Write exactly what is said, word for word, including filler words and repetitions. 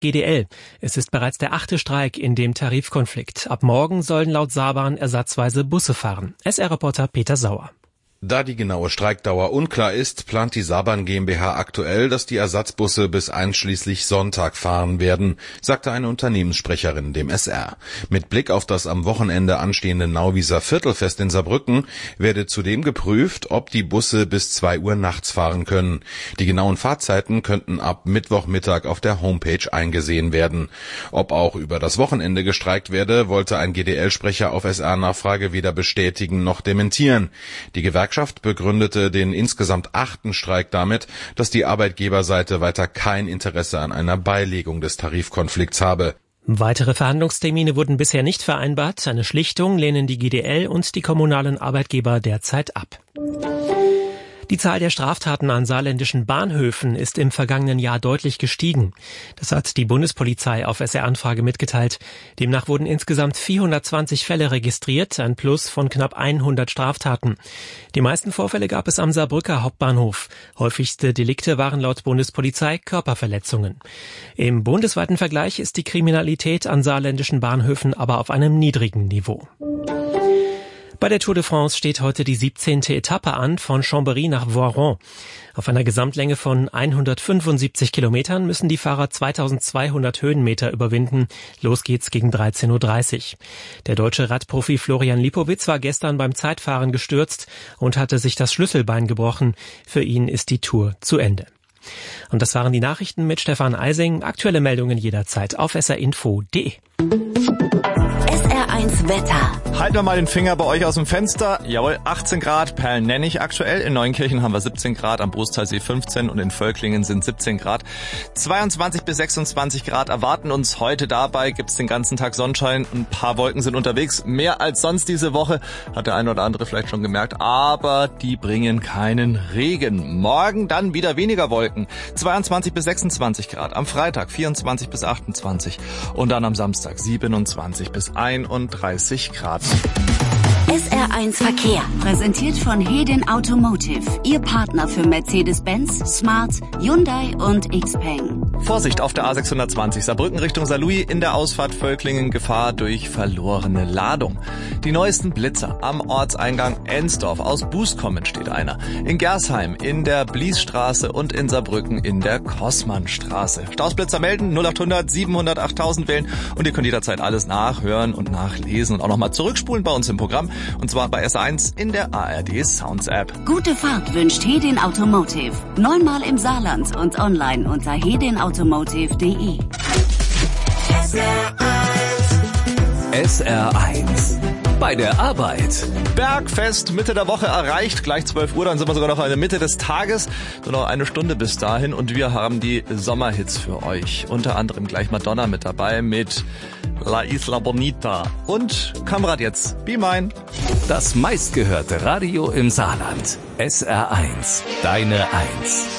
G D L. Es ist bereits der achte Streik in dem Tarifkonflikt. Ab morgen sollen laut Saarbahn ersatzweise Busse fahren. S R-Reporter Peter Sauer. Da die genaue Streikdauer unklar ist, plant die Saarbahn GmbH aktuell, dass die Ersatzbusse bis einschließlich Sonntag fahren werden, sagte eine Unternehmenssprecherin dem S R. Mit Blick auf das am Wochenende anstehende Nauwieser Viertelfest in Saarbrücken werde zudem geprüft, ob die Busse bis zwei Uhr nachts fahren können. Die genauen Fahrzeiten könnten ab Mittwochmittag auf der Homepage eingesehen werden. Ob auch über das Wochenende gestreikt werde, wollte ein G D L-Sprecher auf S R-Nachfrage weder bestätigen noch dementieren. Die Gewerkschaft begründete den insgesamt achten Streik damit, dass die Arbeitgeberseite weiter kein Interesse an einer Beilegung des Tarifkonflikts habe. Weitere Verhandlungstermine wurden bisher nicht vereinbart. Eine Schlichtung lehnen die G D L und die kommunalen Arbeitgeber derzeit ab. Die Zahl der Straftaten an saarländischen Bahnhöfen ist im vergangenen Jahr deutlich gestiegen. Das hat die Bundespolizei auf S R-Anfrage mitgeteilt. Demnach wurden insgesamt vierhundertzwanzig Fälle registriert, ein Plus von knapp hundert Straftaten. Die meisten Vorfälle gab es am Saarbrücker Hauptbahnhof. Häufigste Delikte waren laut Bundespolizei Körperverletzungen. Im bundesweiten Vergleich ist die Kriminalität an saarländischen Bahnhöfen aber auf einem niedrigen Niveau. Bei der Tour de France steht heute die siebzehnte Etappe an, von Chambéry nach Voiron. Auf einer Gesamtlänge von hundertfünfundsiebzig Kilometern müssen die Fahrer zweitausendzweihundert Höhenmeter überwinden. Los geht's gegen dreizehn Uhr dreißig. Der deutsche Radprofi Florian Lipowitz war gestern beim Zeitfahren gestürzt und hatte sich das Schlüsselbein gebrochen. Für ihn ist die Tour zu Ende. Und das waren die Nachrichten mit Stefan Eising. Aktuelle Meldungen jederzeit auf s r info punkt d e. S R eins Wetter. Halten wir mal den Finger bei euch aus dem Fenster. Jawohl, achtzehn Grad, Perlnennig aktuell. In Neunkirchen haben wir siebzehn Grad, am Brustalsee fünfzehn und in Völklingen sind siebzehn Grad. zweiundzwanzig bis sechsundzwanzig Grad erwarten uns heute. Dabei gibt's den ganzen Tag Sonnenschein. Ein paar Wolken sind unterwegs. Mehr als sonst diese Woche. Hat der eine oder andere vielleicht schon gemerkt. Aber die bringen keinen Regen. Morgen dann wieder weniger Wolken. zweiundzwanzig bis sechsundzwanzig Grad. Am Freitag vierundzwanzig bis achtundzwanzig. Und dann am Samstag siebenundzwanzig bis einunddreißig Grad. S R eins Verkehr. Präsentiert von Hedin Automotive. Ihr Partner für Mercedes-Benz, Smart, Hyundai und Xpeng. Vorsicht auf der A sechshundertzwanzig Saarbrücken Richtung Saarlouis in der Ausfahrt Völklingen, Gefahr durch verlorene Ladung. Die neuesten Blitzer am Ortseingang Ensdorf. Aus Bußkommen steht einer. In Gersheim, in der Bliesstraße und in Saarbrücken in der Kossmannstraße. Stausblitzer melden null achthundert siebenhundert achttausend wählen und ihr könnt jederzeit alles nachhören und nachlesen und auch nochmal zurückspulen bei uns im Programm. Und zwar bei S eins in der A R D Sounds App. Gute Fahrt wünscht Hedin Automotive. Neunmal im Saarland und online unter hedin automotive punkt d e. S R eins. Bei der Arbeit. Bergfest Mitte der Woche erreicht, gleich zwölf Uhr, dann sind wir sogar noch in der Mitte des Tages, nur noch eine Stunde bis dahin und wir haben die Sommerhits für euch. Unter anderem gleich Madonna mit dabei mit La Isla Bonita und Kamerad jetzt, Be Mine. Das meistgehörte Radio im Saarland. S R eins. Deine Eins.